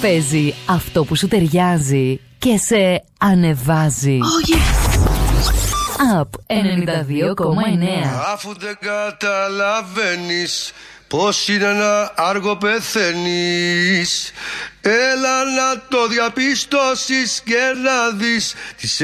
Παίζει αυτό που σου ταιριάζει και σε ανεβάζει. Oh yes! Up 92,9. Αφού δεν καταλαβαίνεις πως είναι ένα άργο πεθαίνεις, έλα να το διαπιστώσεις και να δεις τις